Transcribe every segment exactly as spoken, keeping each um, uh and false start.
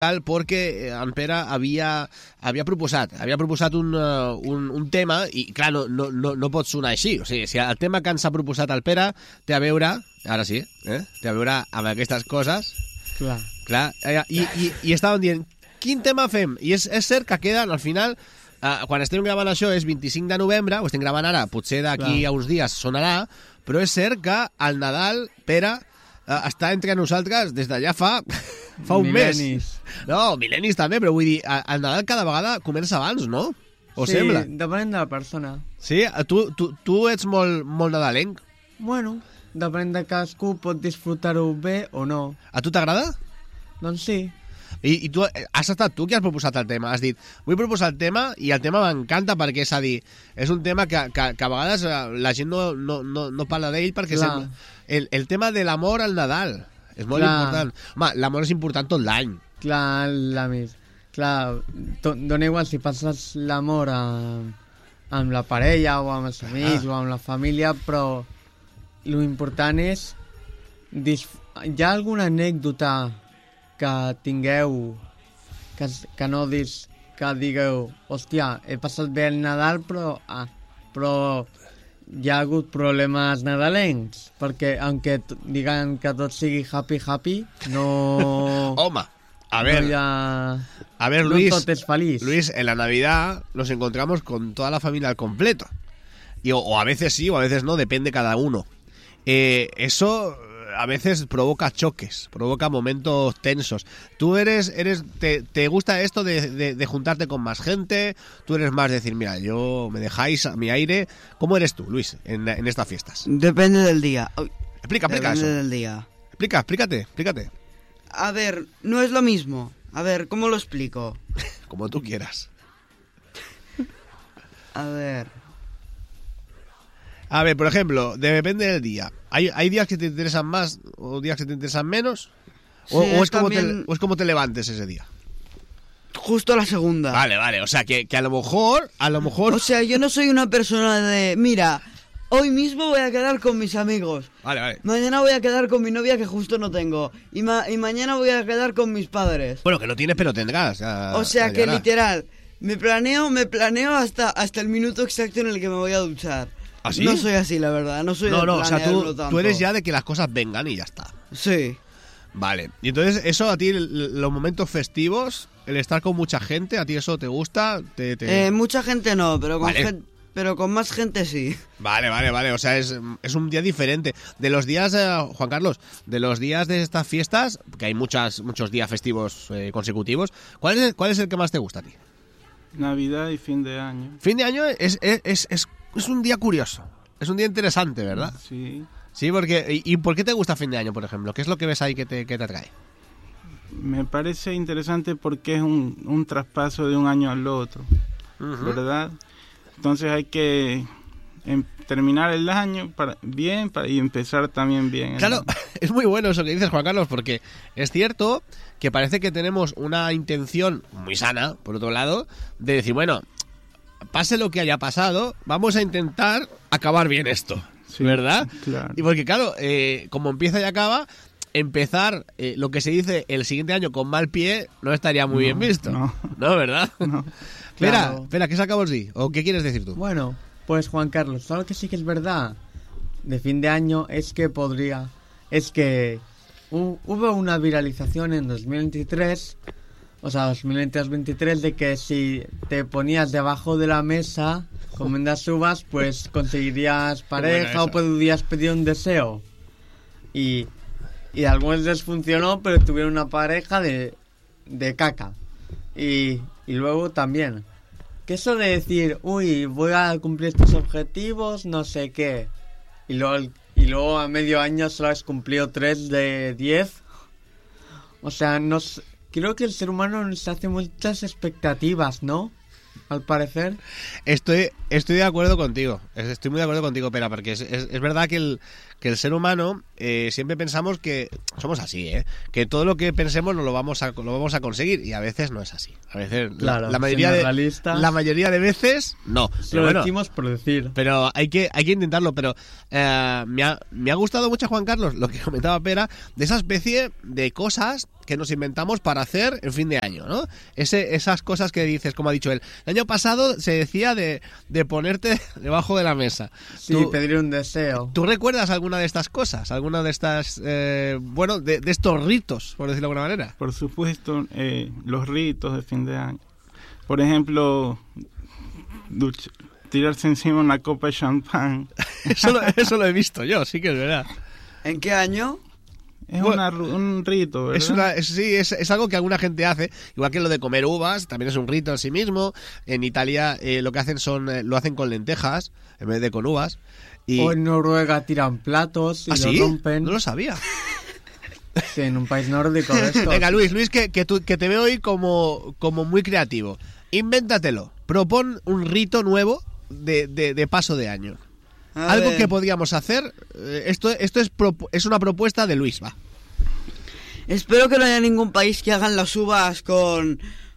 perquè en Pere havia, havia proposat havia proposat un, uh, un, un tema i, clar, no, no, no, no pot sonar així. O sigui, si el tema que ens ha proposat el Pere té a veure, ara sí, eh? té a veure amb aquestes coses. Clar. Clar, eh, i, i, i estàvem dient, quin tema fem? I és, és cert que queden, al final, eh, quan estem gravant això és vint-i-cinc de novembre, ho estem gravant ara, potser d'aquí a uns dies sonarà, però és cert que el Nadal, Pere, eh, està entre nosaltres des d'allà fa... Fa un Milenis. mes. No, mil·lennis també, però vull dir, el Nadal cada vegada comença abans, no? O sí, sembla? Sí, depenent de la persona. Sí? Tu, tu, tu ets molt, molt nadalenc? Bueno, depenent de cadascú, pot disfrutar-ho bé o no. A tu t'agrada? Doncs sí. I, I tu has estat tu qui has proposat el tema. Has dit, vull proposar el tema i el tema m'encanta perquè, és a dir, és un tema que, que, que a vegades la gent no, no, no, no parla d'ell perquè sembla... El, el tema de l'amor al Nadal és molt Clar. important. Home, l'amor és important tot l'any. Clar, la més. Clar, dona igual si passes l'amor amb, amb la parella o amb els amics ah. o amb la família, però l'important és... Disf... Hi ha alguna anècdota que tingueu que, que no dis, que digueu, hòstia, he passat bé el Nadal, però... Ah, però... hi ha hagut problemes nadalencs, perquè aunque t- digan que tot sigui happy happy, no... Home, a ver, no ha... a ver, no Luis, tot es feliz. Luis, en la Navidad nos encontramos con toda la familia al completo. Y, o, o a veces sí, o a veces no, depende cada uno. Eh, eso a veces provoca choques, provoca momentos tensos. Tú eres, eres te, te gusta esto de, de, de juntarte con más gente, tú eres más de decir, mira, yo me dejáis a mi aire. ¿Cómo eres tú, Luis, en, en estas fiestas? Depende del día. Explica, explica Depende eso. del día. Explica, explícate, explícate. A ver, no es lo mismo. A ver, ¿cómo lo explico? Como tú quieras. A ver... A ver, por ejemplo, depende del día. ¿Hay, hay días que te interesan más o días que te interesan menos? ¿O, Sí, o, es como también... te, ¿O es como te levantes ese día? Justo la segunda. Vale, vale. O sea, que, que a lo mejor... A lo mejor... O sea, yo no soy una persona de... Mira, hoy mismo voy a quedar con mis amigos. Vale, vale. Mañana voy a quedar con mi novia que justo no tengo. Y, ma- y mañana voy a quedar con mis padres. Bueno, que no tienes, pero tendrás. Ya, O sea ya que llegará. literal, me planeo, me planeo hasta, hasta el minuto exacto en el que me voy a duchar. ¿Ah, sí? No soy así, la verdad, no soy No, de no, o sea, planearlo tú, tanto. tú eres ya de que las cosas vengan y ya está. Sí. Vale. Y entonces, eso a ti, el- los momentos festivos, el estar con mucha gente, ¿a ti eso te gusta? Te, te... Eh, mucha gente no, pero con, Vale. gen- pero con más gente sí. Vale, vale, vale. O sea, es, es un día diferente. De los días, eh, Juan Carlos, de los días de estas fiestas, que hay muchas, muchos días festivos eh, consecutivos, ¿cuál es, el, ¿cuál es el que más te gusta a ti? Navidad y fin de año. Fin de año es, es, es, es, es un día curioso. Es un día interesante, ¿verdad? Sí. Sí, porque... ¿Y, y por qué te gusta fin de año, por ejemplo? ¿Qué es lo que ves ahí que te, que te atrae? Me parece interesante porque es un, un traspaso de un año al otro, Uh-huh. ¿verdad? Entonces hay que em, terminar el año para, bien para, y empezar también bien. el Claro, año. es muy bueno eso que dices, Juan Carlos, porque es cierto que parece que tenemos una intención muy sana, por otro lado, de decir, bueno, pase lo que haya pasado, vamos a intentar acabar bien esto, Sí, ¿verdad? claro. Y porque, claro, eh, como empieza y acaba, empezar eh, lo que se dice el siguiente año con mal pie no estaría muy No, bien visto. no. ¿No, verdad? No. Espera, Claro. espera, ¿qué sacamos de ahí? ¿O qué quieres decir tú? Bueno, pues Juan Carlos, algo que sí que es verdad de fin de año es que podría... Es que hu- hubo una viralización en dos mil veintitrés, o sea, dos mil veintidós veintitrés, de que si te ponías debajo de la mesa comiendo uvas, pues conseguirías pareja esa. o podrías pedir un deseo. Y, y a algunos les funcionó, pero tuvieron una pareja de, de caca. Y, y luego también... Que eso de decir, uy, voy a cumplir estos objetivos, no sé qué. Y luego, y luego a medio año solo has cumplido tres de diez. O sea, nos, creo que el ser humano nos hace muchas expectativas, ¿no? Al parecer. Estoy, estoy de acuerdo contigo. Estoy muy de acuerdo contigo, Pera, porque es, es, es verdad que el, que el ser humano eh, siempre pensamos que somos así, ¿eh? Que todo lo que pensemos no lo vamos a lo vamos a conseguir y a veces no es así. A veces Claro, la, la mayoría siendo de realistas. la mayoría de veces no. Lo Pero bueno, decimos por decir. pero hay que hay que intentarlo. Pero eh, me ha me ha gustado mucho, Juan Carlos, lo que comentaba Pera, de esa especie de cosas que nos inventamos para hacer en fin de año, ¿no? Ese, esas cosas que dices, como ha dicho él. El año pasado se decía de, de ponerte debajo de la mesa. Sí, ¿Tú, pedir un deseo. ¿Tú recuerdas alguna de estas cosas? ¿Alguna de estas, eh, bueno, de, de estos ritos, por decirlo de alguna manera? Por supuesto, eh, los ritos de fin de año. Por ejemplo, duch- tirarse encima una copa de champán. Eso lo, eso lo he visto yo, sí que es verdad. ¿En qué año? Es Bueno, una ru- un rito, ¿verdad? Es una, es- sí, es, es algo que alguna gente hace, igual que lo de comer uvas, también es un rito en sí mismo. En Italia eh, lo que hacen son, eh, lo hacen con lentejas en vez de con uvas. Y... O en Noruega tiran platos y ¿Ah, los sí? rompen. No lo sabía. Sí, en un país nórdico de estos. Venga, Luis, Luis, que, que, tú- que te veo hoy como, como muy creativo. Invéntatelo. Propon un rito nuevo de, de, de paso de año. A Algo ver. que podríamos hacer. eh, Esto, esto es, propu- es una propuesta de Luis, va. Espero que no haya ningún país que hagan las uvas con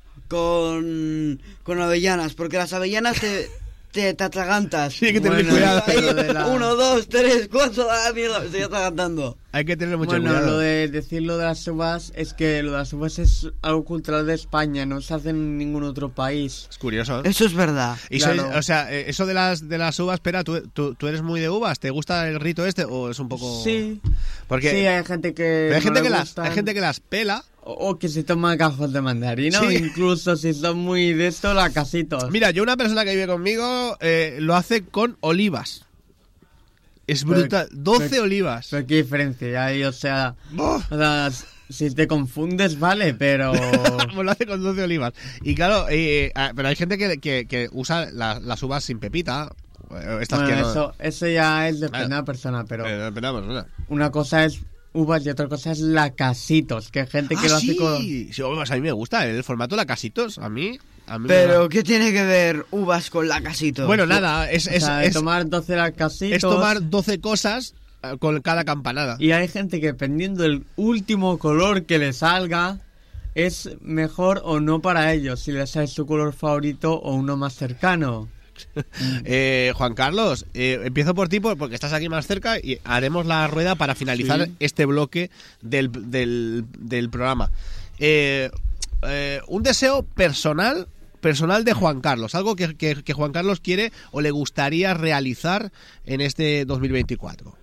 con con avellanas, porque las avellanas te te, te atragantas. Sí, hay que tener Bueno, cuidado. Ahí, lo de la- Uno, dos, tres, cuatro, ah, mierda, me estoy atragantando. Hay que tener mucho Bueno, cuidado. lo de decir lo de las uvas es que lo de las uvas es algo cultural de España, no se hace en ningún otro país. Es curioso. ¿eh? Eso es verdad. Y Claro. sois- o sea, eh, eso de las de las uvas, espera, ¿tú, tú, tú eres muy de uvas? ¿Te gusta el rito este o es un poco...? Sí, Porque sí, hay gente que pero hay, no gente le que las, gustan. hay gente que las pela. O, o que se toma gajos de mandarina, Sí. o incluso si son muy de esto, la casitos. Mira, yo una persona que vive conmigo eh, lo hace con olivas. Es Pero- brutal. doce pero- olivas. Pero qué diferencia hay, o sea, ¡Oh! o sea, si te confundes, vale, pero... Pues lo hace con doce olivas. Y claro, eh, ah, pero hay gente que, que, que usa la- las uvas sin pepita. eh, Estas Bueno, que no... eso, eso ya es depende de Claro. la persona, pero Eh, espera, pues, espera. una cosa es uvas y otra cosa es la casitos, que hay gente que Ah, lo hace sí. con... Sí, pues a mí me gusta el formato la casitos. A mí... A mí me Pero va. ¿qué tiene que ver uvas con la casito? Bueno, nada, es, O es, sea, es, tomar doce lacasitos. es tomar doce cosas eh, con cada campanada. Y hay gente que dependiendo del último color que le salga, es mejor o no para ellos, si les sale su color favorito o uno más cercano. Eh, Juan Carlos, eh, empiezo por ti por- porque estás aquí más cerca y haremos la rueda para finalizar Sí. este bloque del, del, del programa. Eh, eh, un deseo personal personal de Juan Carlos, algo que, que, que Juan Carlos quiere o le gustaría realizar en este dos mil veinticuatro.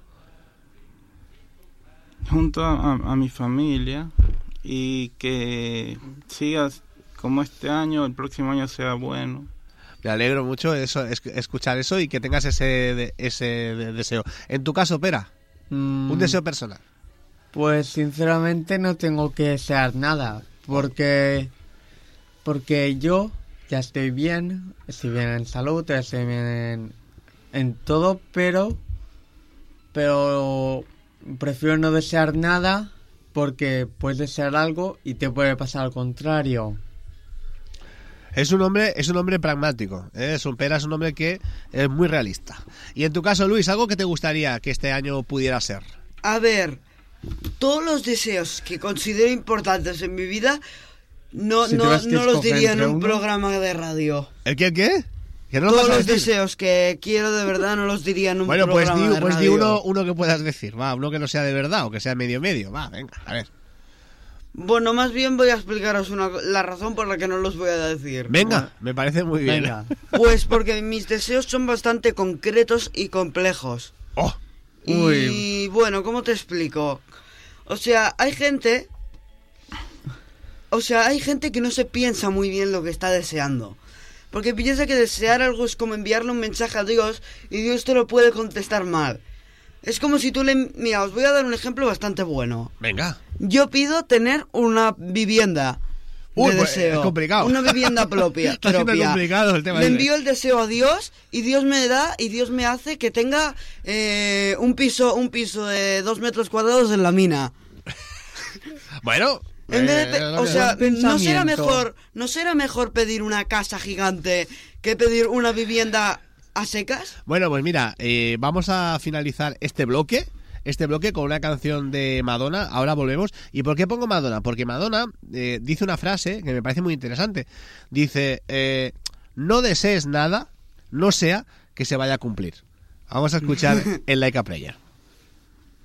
Junto a, a mi familia y que sigas como este año, el próximo año sea bueno. Me alegro mucho eso, es- escuchar eso y que tengas ese, de- ese de- deseo. En tu caso, Pera, Mm, un deseo personal. Pues sinceramente no tengo que desear nada, porque porque yo ya estoy bien, estoy bien en salud, estoy bien en, en todo, pero pero prefiero no desear nada porque puedes desear algo y te puede pasar al contrario. Es un hombre, es un hombre pragmático, ¿eh? Es un Pera, es un hombre que es muy realista. Y en tu caso, Luis, algo que te gustaría que este año pudiera ser. A ver, todos los deseos que considero importantes en mi vida no, Si no, tuvieras que no los escoger diría en entre un uno. programa de radio. ¿El qué, el qué? ¿Que no lo Todos vas a los decir? deseos que quiero de verdad no los diría en un Bueno, pues programa di, de pues di radio. uno, uno que puedas decir, va, uno que no sea de verdad o que sea medio medio, va, venga, a ver. Bueno, más bien voy a explicaros una, co- la razón por la que no los voy a decir. Venga, me parece muy bien. Venga. Pues porque mis deseos son bastante concretos y complejos. Oh, Y Uy. bueno, ¿cómo te explico? O sea, hay gente... O sea, hay gente que no se piensa muy bien lo que está deseando. Porque piensa que desear algo es como enviarle un mensaje a Dios y Dios te lo puede contestar mal. Es como si tú le... Mira, os voy a dar un ejemplo bastante bueno. venga. Yo pido tener una vivienda Uy, de pues, deseo. es complicado. Una vivienda propia. Está siendo propia. complicado el tema Le ese. envío el deseo a Dios y Dios me da y Dios me hace que tenga eh, un piso un piso de dos metros cuadrados en la mina. Bueno. En vez de pe- eh, o sea, buen no será pensamiento. mejor, no será mejor pedir una casa gigante que pedir una vivienda a secas. Bueno, pues mira, eh, vamos a finalizar este bloque. este bloque con una canción de Madonna. Ahora volvemos. ¿Y por qué pongo Madonna? Porque Madonna eh, dice una frase que me parece muy interesante. Dice, eh, no desees nada, no sea que se vaya a cumplir. Vamos a escuchar el Like a Prayer.